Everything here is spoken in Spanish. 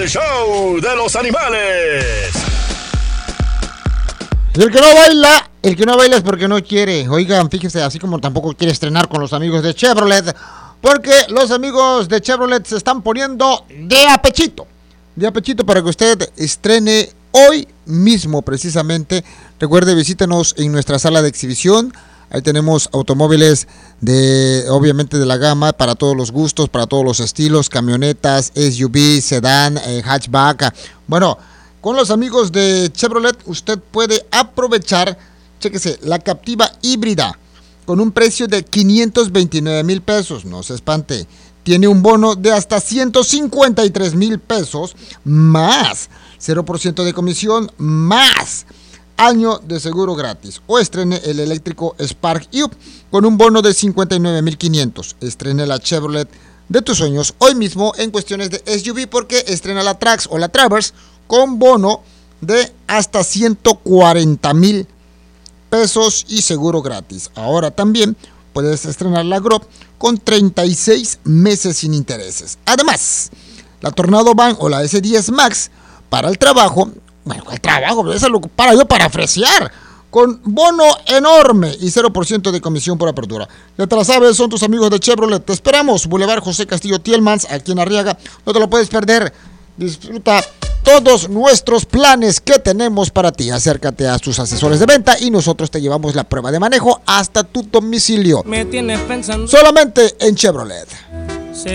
el show de los animales. Y el que no baila es porque no quiere. Oigan, fíjense, así como tampoco quiere estrenar con los amigos de Chevrolet, porque los amigos de Chevrolet se están poniendo de apechito para que usted estrene hoy mismo precisamente. Recuerde, visítenos en nuestra sala de exhibición. Ahí tenemos automóviles obviamente de la gama para todos los gustos, para todos los estilos, camionetas, SUV, sedán, hatchback. Bueno, con los amigos de Chevrolet usted puede aprovechar, chéquese, la Captiva híbrida con un precio de 529 mil pesos. No se espante. Tiene un bono de hasta 153 mil pesos más 0% de comisión más año de seguro gratis. O estrene el eléctrico Spark U con un bono de 59,500. Estrene la Chevrolet de tus sueños hoy mismo en cuestiones de SUV, porque estrena la Trax o la Traverse con bono de hasta 140 mil pesos y seguro gratis. Ahora también puedes estrenar la Grove con 36 meses sin intereses. Además, la Tornado Van o la S10 Max para el trabajo. Bueno, el trabajo, eso lo para yo para fresear, con bono enorme y 0% de comisión por apertura. Ya te la sabes, son tus amigos de Chevrolet. Te esperamos, Boulevard José Castillo Tielmans, aquí en Arriaga. No te lo puedes perder. Disfruta todos nuestros planes que tenemos para ti. Acércate a sus asesores de venta y nosotros te llevamos la prueba de manejo hasta tu domicilio. Me tienes pensando. Solamente en Chevrolet.